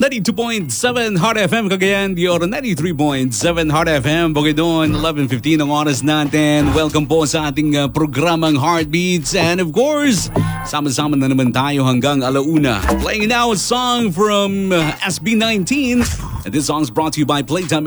92.7 Hot FM Cagayan de Oro, 93.7 Hot FM Bukidnon, 11:15 ang oras natin. Welcome po sa ating programang Heartbeats, and of course, sama-sama na naman tayo hanggang alauna. Playing now a song from SB19, and this song is brought to you by Playtime